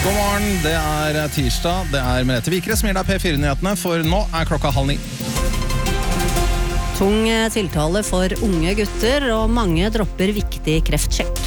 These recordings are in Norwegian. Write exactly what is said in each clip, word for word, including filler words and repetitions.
God morgen, det er tirsdag, det er Merete Vikre som gir deg P fire-nyhetene, for nå er klokka halv ni. Tung tiltale for unge gutter, og mange dropper viktig kreftsjekk.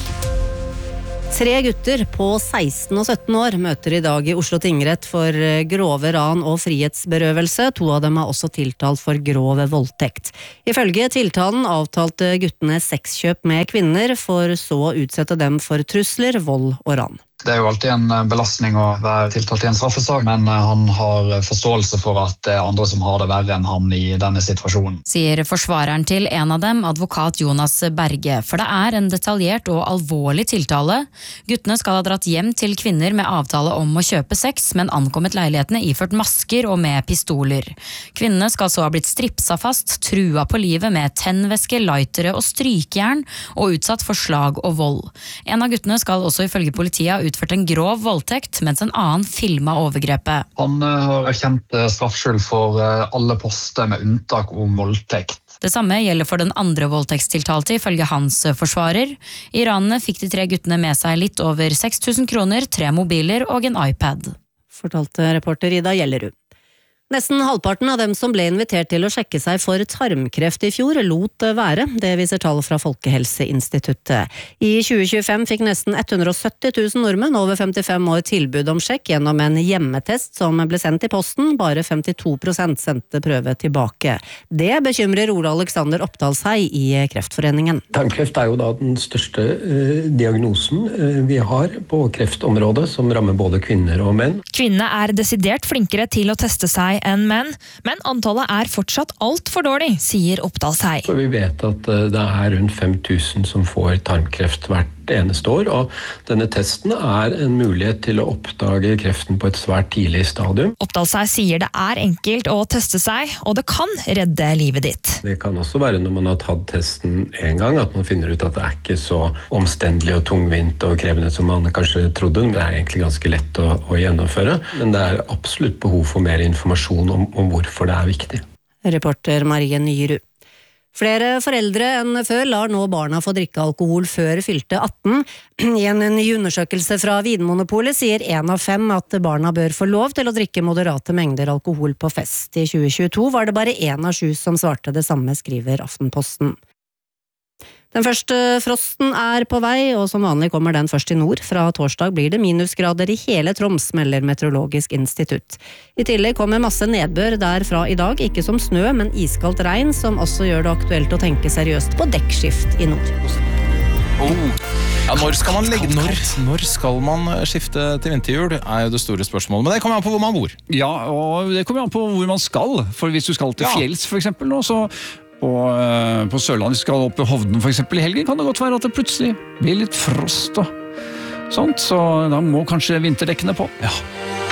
Tre gutter på seksten og sytten år møter i dag i Oslo tingrett for grove ran og frihetsberøvelse. To av dem er også tiltalt for grov voldtekt. Ifølge tiltalen avtalte guttene sexkjøp med kvinner, for så å utsette dem for trusler, vold og ran. Det er jo alltid en belastning å være tiltalt i en straffesak, men han har forståelse for at det er andre som har det verre enn han i denne situasjonen. Sier forsvareren til en av dem, advokat Jonas Berge, for det er en detaljert og alvorlig tiltale. Guttene skal ha dratt hjem til kvinner med avtale om å kjøpe sex, men ankommet leilighetene iført masker og med pistoler. Kvinnene skal så ha blitt stripsa fast, trua på livet med tennvæske, lightere og strykjern, og utsatt for slag og vold. En av guttene skal også ifølge politiet ha utført en grov voldtekt, mens en annen filmet overgrepet. Han har erkjent straffskyld for alle poster med unntak om voldtekt. Det samme gjelder for den andre voldtektstiltalte ifølge hans forsvarer. I ranene fikk de tre guttene med seg litt over seks tusen kroner, tre mobiler og en iPad. Fortalte reporter Ida Gjellerud. Nesten halvparten av dem som ble invitert til å sjekke seg for tarmkreft i fjor, lot være. Det viser tall fra Folkehelseinstituttet. I tjue tjuefem fikk nesten hundre og sytti tusen nordmenn over femtifem år tilbud om sjekk gjennom en hjemmetest som ble sendt i posten. Bare femtito prosent sendte prøve tilbake. Det bekymrer Ole Alexander Oppdalshei i Kreftforeningen. Tarmkreft er jo da den største eh, diagnosen eh, vi har på kreftområdet, som rammer både kvinner og menn. Kvinnene er desidert flinkere til å teste seg enn menn, men antallet er fortsatt alt for dårlig, sier Oppdalshei. Vi vet at det er rundt fem tusen som får tarmkreft hvert eneste år, og denne testen er en mulighet til å oppdage kreften på et svært tidlig stadium. Oppdalshei sier det er enkelt å teste seg, og det kan redde livet ditt. Det kan også være når man har tatt testen en gang, at man finner ut at det er ikke så omstendelig og tungvint og krevende som man kanskje trodde. Det er egentlig ganske lett å, å gjennomføre, men det er absolutt behov for mer informasjon om, om hvorfor det er viktig. Reporter Marie Nyrud. Flere foreldre enn før lar nå barna få drikke alkohol før fylte atten. I en ny undersøkelse fra Vinmonopolet sier en av fem at barna bør få lov til å drikke moderate mengder alkohol på fest. I tjue tjueto var det bare en av sju som svarte det samme, skriver Aftenposten. Den første frosten er på vei, og som vanlig kommer den først i nord. Fra torsdag blir det minusgrader i hele Troms, melder Meteorologisk institutt. I tillegg kommer masse nedbør derfra i dag, ikke som snø, men iskaldt regn, som også gjør det aktuelt å tenke seriøst på dekkskift i nord. Oh. Ja, når skal man legge når, når skal man skifte til vinterhjul, er jo det store spørsmålet. Men det kommer an på hvor man bor. Ja, og det kommer an på hvor man skal. For hvis du skal til Ja. fjells for eksempel nå, så på, uh, på Sørlandet skal opp i Hovden for eksempel i helgen, kan det godt være at det plutselig blir litt frost og sånt, så da må kanskje vinterdekkene på. Ja.